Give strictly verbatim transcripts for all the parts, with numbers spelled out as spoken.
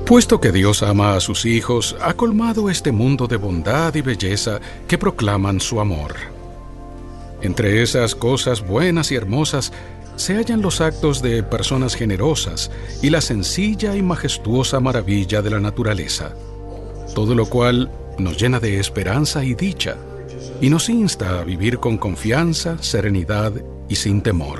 Puesto que Dios ama a sus hijos, ha colmado este mundo de bondad y belleza que proclaman su amor. Entre esas cosas buenas y hermosas se hallan los actos de personas generosas y la sencilla y majestuosa maravilla de la naturaleza, todo lo cual nos llena de esperanza y dicha, y nos insta a vivir con confianza, serenidad y sin temor.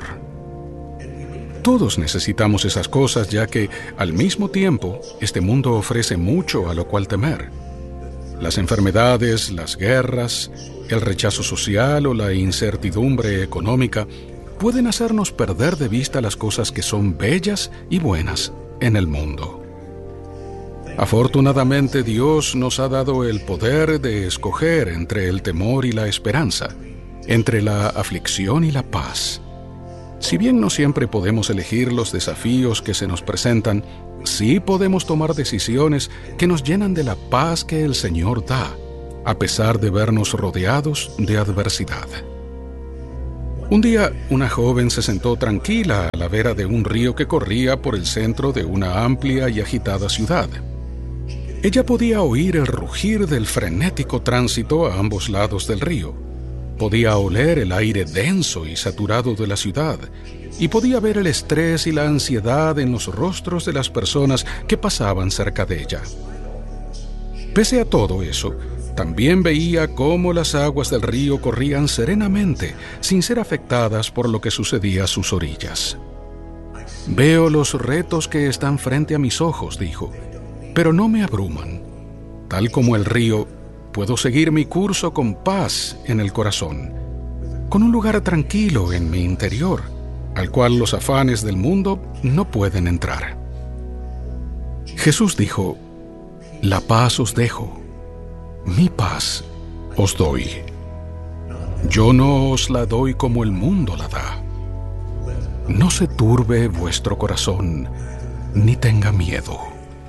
Todos necesitamos esas cosas, ya que, al mismo tiempo, este mundo ofrece mucho a lo cual temer. Las enfermedades, las guerras, el rechazo social o la incertidumbre económica pueden hacernos perder de vista las cosas que son bellas y buenas en el mundo. Afortunadamente, Dios nos ha dado el poder de escoger entre el temor y la esperanza, entre la aflicción y la paz. Si bien no siempre podemos elegir los desafíos que se nos presentan, sí podemos tomar decisiones que nos llenan de la paz que el Señor da, a pesar de vernos rodeados de adversidad. Un día, una joven se sentó tranquila a la vera de un río que corría por el centro de una amplia y agitada ciudad. Ella podía oír el rugir del frenético tránsito a ambos lados del río. Podía oler el aire denso y saturado de la ciudad, y podía ver el estrés y la ansiedad en los rostros de las personas que pasaban cerca de ella. Pese a todo eso, también veía cómo las aguas del río corrían serenamente, sin ser afectadas por lo que sucedía a sus orillas. «Veo los retos que están frente a mis ojos», dijo, «pero no me abruman. Tal como el río, puedo seguir mi curso con paz en el corazón, con un lugar tranquilo en mi interior, al cual los afanes del mundo no pueden entrar». Jesús dijo, «La paz os dejo, mi paz os doy. Yo no os la doy como el mundo la da. No se turbe vuestro corazón, ni tenga miedo».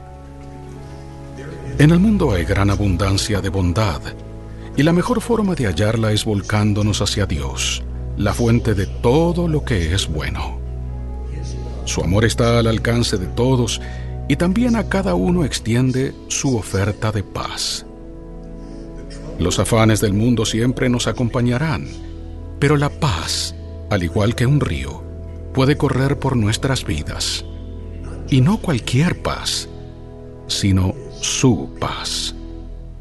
En el mundo hay gran abundancia de bondad, y la mejor forma de hallarla es volcándonos hacia Dios, la fuente de todo lo que es bueno. Su amor está al alcance de todos, y también a cada uno extiende su oferta de paz. Los afanes del mundo siempre nos acompañarán, pero la paz, al igual que un río, puede correr por nuestras vidas. Y no cualquier paz, sino su paz.